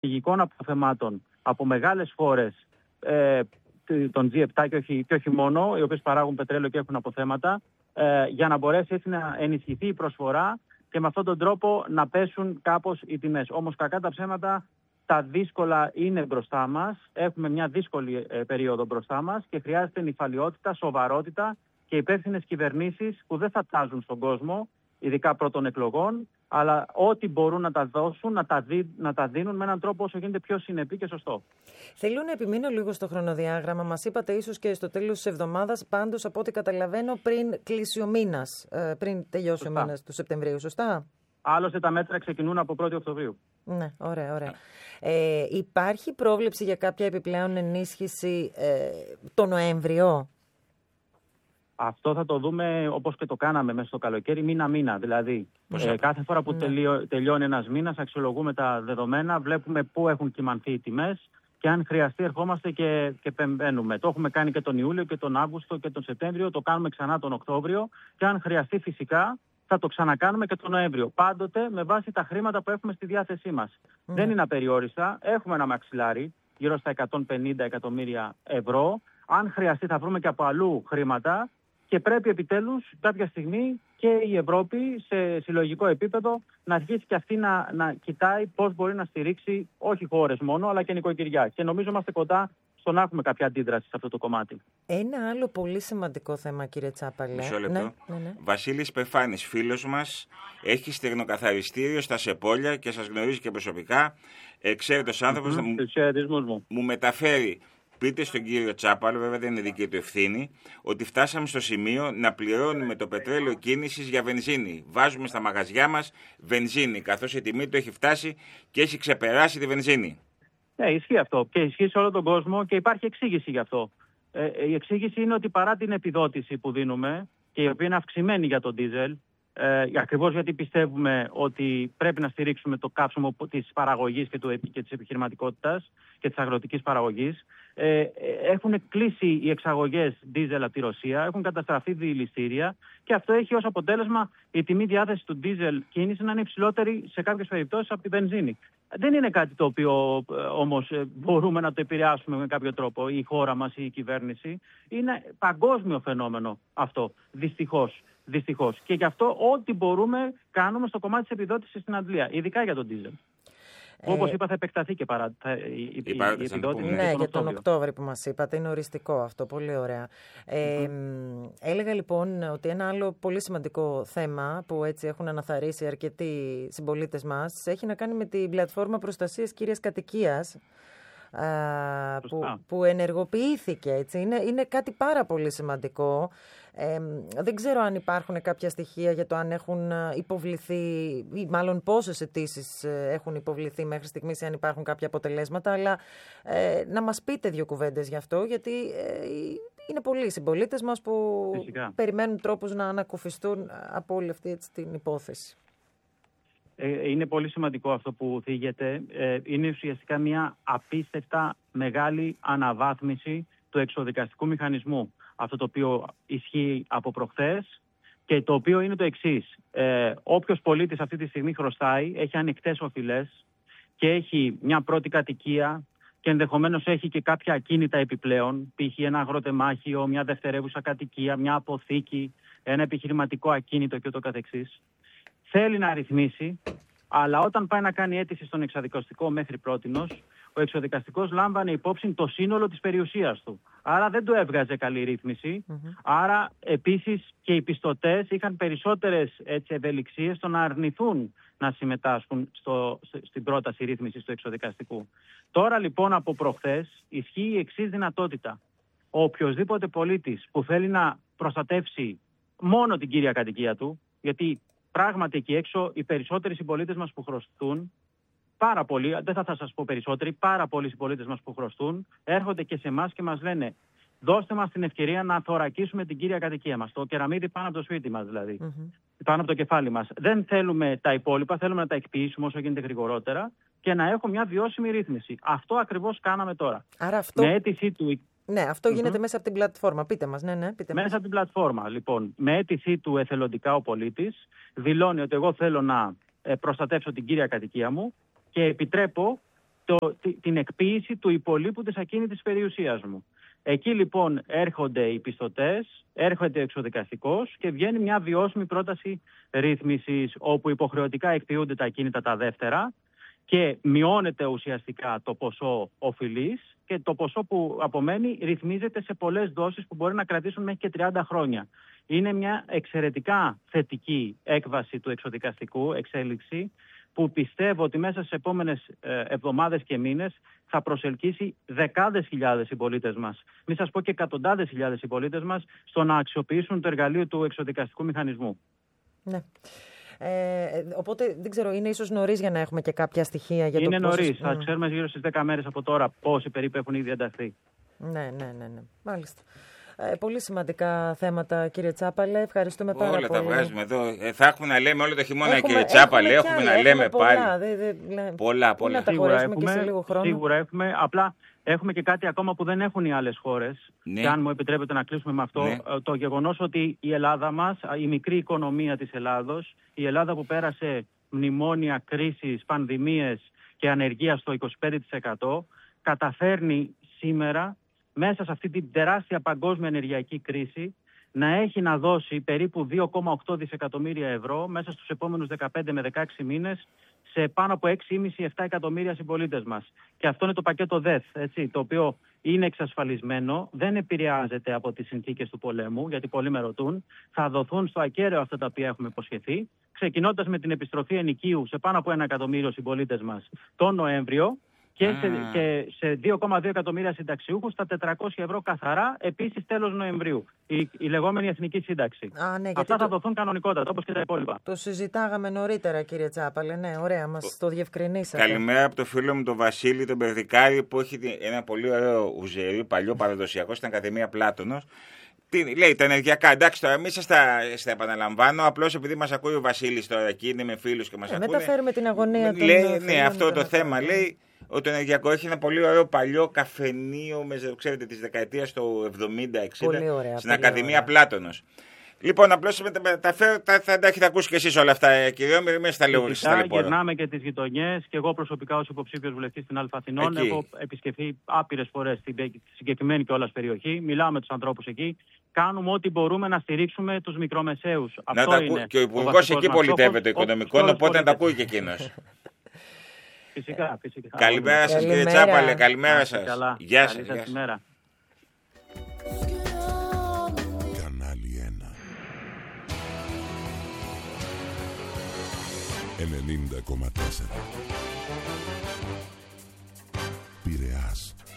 στρατηγικών αποθεμάτων από μεγάλες χώρες, τον G7 και όχι μόνο, οι οποίες παράγουν πετρέλαιο και έχουν αποθέματα, για να μπορέσει έτσι να ενισχυθεί η προσφορά και με αυτόν τον τρόπο να πέσουν κάπως οι τιμές. Όμως κακά τα ψέματα, τα δύσκολα είναι μπροστά μας. Έχουμε μια δύσκολη περίοδο μπροστά μας και χρειάζεται νηφαλιότητα, σοβαρότητα και υπεύθυνες κυβερνήσεις που δεν θα τάζουν στον κόσμο, ειδικά πρώτων εκλογών, αλλά ό,τι μπορούν να τα δώσουν, να τα δίνουν με έναν τρόπο όσο γίνεται πιο συνεπή και σωστό. Θέλω να επιμείνω λίγο στο χρονοδιάγραμμα. Μας είπατε ίσως και στο τέλος της εβδομάδας, πάντως από ό,τι καταλαβαίνω πριν κλείσει ο μήνας, πριν τελειώσει ο μήνας του Σεπτεμβρίου, σωστά? Άλλωστε τα μέτρα ξεκινούν από 1η Οκτωβρίου. Ναι, ωραία. Υπάρχει πρόβλεψη για κάποια επιπλέον ενίσχυση το Νοέμβριο? Αυτό θα το δούμε όπως και το κάναμε μέσα στο καλοκαίρι, μήνα-μήνα. Δηλαδή, κάθε φορά που τελειώνει ένας μήνας, αξιολογούμε τα δεδομένα, βλέπουμε πού έχουν κυμανθεί οι τιμές και αν χρειαστεί ερχόμαστε και επεμβαίνουμε. Το έχουμε κάνει και τον Ιούλιο και τον Αύγουστο και τον Σεπτέμβριο, το κάνουμε ξανά τον Οκτώβριο και αν χρειαστεί φυσικά θα το ξανακάνουμε και τον Νοέμβριο. Πάντοτε με βάση τα χρήματα που έχουμε στη διάθεσή μας. Δεν είναι απεριόριστα. Έχουμε ένα μαξιλάρι γύρω στα 150 εκατομμύρια ευρώ. Αν χρειαστεί θα βρούμε και από αλλού χρήματα. Και πρέπει επιτέλους κάποια στιγμή και η Ευρώπη σε συλλογικό επίπεδο να αρχίσει και αυτή να κοιτάει πώς μπορεί να στηρίξει όχι χώρες μόνο αλλά και νοικοκυριά. Και νομίζω είμαστε κοντά στο να έχουμε κάποια αντίδραση σε αυτό το κομμάτι. Ένα άλλο πολύ σημαντικό θέμα, κύριε Τσάπαλε. Μισό λεπτό. Ναι. Βασίλης Πεφάνης, φίλος μας, έχει στεγνοκαθαριστήριο στα Σεπόλια και σας γνωρίζει και προσωπικά. Εξαίρετος άνθρωπος, μου μεταφέρει. Πείτε στον κύριο Τσάπαλο, βέβαια δεν είναι δική του ευθύνη, ότι φτάσαμε στο σημείο να πληρώνουμε το πετρέλαιο κίνησης για βενζίνη. Βάζουμε στα μαγαζιά μας βενζίνη, καθώς η τιμή του έχει φτάσει και έχει ξεπεράσει τη βενζίνη. Ισχύει αυτό και ισχύει σε όλο τον κόσμο και υπάρχει εξήγηση γι' αυτό. Η εξήγηση είναι ότι παρά την επιδότηση που δίνουμε και η οποία είναι αυξημένη για τον ντίζελ, ακριβώς γιατί πιστεύουμε ότι πρέπει να στηρίξουμε το κάψιμο της παραγωγής και της επιχειρηματικότητας και της αγροτικής παραγωγής. Έχουν κλείσει οι εξαγωγές ντίζελ από τη Ρωσία, έχουν καταστραφεί διηληστήρια και αυτό έχει ως αποτέλεσμα η τιμή διάθεση του ντίζελ κίνηση να είναι υψηλότερη σε κάποιες περιπτώσεις από τη βενζίνη. Δεν είναι κάτι το οποίο όμως μπορούμε να το επηρεάσουμε με κάποιο τρόπο η χώρα μας ή η κυβέρνηση. Είναι παγκόσμιο φαινόμενο αυτό, δυστυχώς. Και γι' αυτό ό,τι μπορούμε κάνουμε στο κομμάτι της επιδότησης στην Αντλία, ειδικά για τον ντίζελ. Όπως είπα, θα επεκταθεί και η επιδότηση. Ναι, για τον Οκτώβρη που μας είπατε. Είναι οριστικό αυτό. Πολύ ωραία. Έλεγα λοιπόν ότι ένα άλλο πολύ σημαντικό θέμα που έτσι έχουν αναθαρρήσει αρκετοί συμπολίτες μας έχει να κάνει με την πλατφόρμα προστασίας κύριας κατοικίας που ενεργοποιήθηκε. Έτσι. Είναι κάτι πάρα πολύ σημαντικό. Δεν ξέρω αν υπάρχουν κάποια στοιχεία για το αν έχουν υποβληθεί ή μάλλον πόσες αιτήσεις έχουν υποβληθεί μέχρι στιγμής ή αν υπάρχουν κάποια αποτελέσματα, αλλά να μας πείτε δύο κουβέντες γι' αυτό, γιατί είναι πολλοί οι συμπολίτες μας που φυσικά περιμένουν τρόπους να ανακουφιστούν από όλη αυτή την υπόθεση. Είναι πολύ σημαντικό αυτό που θίγεται. Είναι ουσιαστικά μια απίστευτα μεγάλη αναβάθμιση του εξοδικαστικού μηχανισμού. Αυτό το οποίο ισχύει από προχθές και το οποίο είναι το εξής. Όποιος πολίτης αυτή τη στιγμή χρωστάει, έχει ανοιχτές οφειλές και έχει μια πρώτη κατοικία και ενδεχομένως έχει και κάποια ακίνητα επιπλέον, π.χ. ένα αγροτεμάχιο, μια δευτερεύουσα κατοικία, μια αποθήκη, ένα επιχειρηματικό ακίνητο κ.ο.κ. Θέλει να ρυθμίσει, αλλά όταν πάει να κάνει αίτηση στον εξαδικαστικό μέχρι πρότινος, ο εξοδικαστικός λάμβανε υπόψη το σύνολο της περιουσίας του. Άρα δεν του έβγαζε καλή ρύθμιση. Άρα επίσης και οι πιστωτές είχαν περισσότερες ευελιξίες στο να αρνηθούν να συμμετάσχουν στην πρόταση ρύθμισης του εξοδικαστικού. Τώρα λοιπόν από προχθές ισχύει η εξής δυνατότητα. Ο οποιοσδήποτε πολίτης που θέλει να προστατεύσει μόνο την κύρια κατοικία του, γιατί πράγματι εκεί έξω οι περισσότεροι συμπολίτες μας που χρωστούν, πάρα πολλοί, δεν θα σας πω περισσότεροι, πάρα πολλοί συμπολίτες μας που χρωστούν, έρχονται και σε εμάς και μας λένε δώστε μας την ευκαιρία να θωρακίσουμε την κύρια κατοικία μας, το κεραμίδι πάνω από το σπίτι μας δηλαδή, πάνω από το κεφάλι μας. Δεν θέλουμε τα υπόλοιπα, θέλουμε να τα εκποιήσουμε όσο γίνεται γρηγορότερα και να έχουμε μια βιώσιμη ρύθμιση. Αυτό ακριβώς κάναμε τώρα. Άρα αυτό... Με αίτησή του... Ναι, αυτό γίνεται μέσα από την πλατφόρμα. Πείτε μας, πείτε μας. Μέσα από την πλατφόρμα, λοιπόν. Με αίτησή του εθελοντικά ο πολίτης δηλώνει ότι εγώ θέλω να προστατεύσω την κύρια κατοικία μου και επιτρέπω την εκποίηση του υπολείπου της ακίνητης περιουσίας μου. Εκεί λοιπόν έρχονται οι πιστωτές, έρχεται ο εξωδικαστικός και βγαίνει μια βιώσιμη πρόταση ρύθμισης, όπου υποχρεωτικά εκποιούνται τα ακίνητα τα δεύτερα και μειώνεται ουσιαστικά το ποσό οφειλής και το ποσό που απομένει ρυθμίζεται σε πολλές δόσεις που μπορεί να κρατήσουν μέχρι και 30 χρόνια. Είναι μια εξαιρετικά θετική έκβαση του εξωδικαστικού, εξέλιξη, που πιστεύω ότι μέσα στις επόμενες εβδομάδες και μήνες θα προσελκύσει δεκάδες χιλιάδες συμπολίτες μας, μην σας πω και εκατοντάδες χιλιάδες συμπολίτες μας, στο να αξιοποιήσουν το εργαλείο του εξωδικαστικού μηχανισμού. Ναι. Οπότε δεν ξέρω, είναι ίσως νωρίς για να έχουμε και κάποια στοιχεία για είναι το πόσες... νωρίς, θα ξέρουμε γύρω στις 10 μέρες από τώρα πόσοι περίπου έχουν ήδη ενταχθεί. Ναι, μάλιστα. Πολύ σημαντικά θέματα, κύριε Τσάπαλε. Ευχαριστούμε πάρα πολύ. Όλα τα βγάζουμε εδώ. Θα έχουμε να λέμε όλο το χειμώνα, κύριε Τσάπαλε. Έχουμε να λέμε πάλι. Πολλά. Να τα χωρέσουμε και σε λίγο χρόνο. Σίγουρα έχουμε. Απλά έχουμε και κάτι ακόμα που δεν έχουν οι άλλες χώρες. Ναι. Και αν μου επιτρέπετε να κλείσουμε με αυτό, ναι. Το γεγονός ότι η Ελλάδα μας, η μικρή οικονομία της Ελλάδος, η Ελλάδα που πέρασε μνημόνια, κρίσεις, πανδημίες και ανεργία στο 25%, καταφέρνει σήμερα, μέσα σε αυτή την τεράστια παγκόσμια ενεργειακή κρίση, να έχει να δώσει περίπου 2,8 δισεκατομμύρια ευρώ μέσα στους επόμενους 15 με 16 μήνες σε πάνω από 6,5-7 εκατομμύρια συμπολίτες μας. Και αυτό είναι το πακέτο ΔΕΘ, έτσι, το οποίο είναι εξασφαλισμένο, δεν επηρεάζεται από τις συνθήκες του πολέμου, γιατί πολλοί με ρωτούν. Θα δοθούν στο ακέραιο αυτά τα οποία έχουμε υποσχεθεί, ξεκινώντας με την επιστροφή ενοικίου σε πάνω από 1 εκατομμύριο συμπολίτες μας τον Νοέμβριο. Και σε 2,2 εκατομμύρια συνταξιούχους στα 400 ευρώ καθαρά, επίσης τέλος Νοεμβρίου. Η λεγόμενη εθνική σύνταξη. Ναι, αυτά θα δοθούν κανονικότατα, όπως και τα υπόλοιπα. Το συζητάγαμε νωρίτερα, κύριε Τσάπαλε. Ναι, ωραία, μας το διευκρινίσατε. Καλημέρα από το φίλο μου τον Βασίλη, τον Περδικάρη, που έχει ένα πολύ ωραίο ουζερί, παλιό παραδοσιακό, στην Ακαδημία Πλάτωνος. Λέει τα ενεργειακά. Εντάξει, τώρα εμείς στα επαναλαμβάνω. Απλώς επειδή μας ακούει ο Βασίλης τώρα εκεί, είναι με φίλους και μας ακούει. Μεταφέρουμε την αγωνία του. Ναι, αυτό το θέμα λέει. Ότι το ενεργειακό έχει ένα πολύ ωραίο παλιό καφενείο, ξέρετε, της δεκαετίας του 70-60 στην Ακαδημία Πλάτωνος. Λοιπόν, απλώς θα τα έχετε ακούσει και εσείς όλα αυτά, κύριε Όμηρη, μέσα στα λέω. Γυρνάμε και τις γειτονιές και εγώ προσωπικά ως υποψήφιος βουλευτής στην Αθηνών έχω επισκεφθεί άπειρες φορές στην συγκεκριμένη κιόλας περιοχή. Μιλάω με τους ανθρώπους εκεί. Κάνουμε ό,τι μπορούμε να στηρίξουμε τους μικρομεσαίους. Και ο Υπουργός εκεί πολιτεύεται οικονομικών, οπότε να τα ακούει και εκείνος. Φυσικά. Καλημέρα σας, κύριε Τσάπαλε, καλημέρα σας. Γεια σας. Καλημέρα. Κανάλι 1 90,4 Πειραιάς.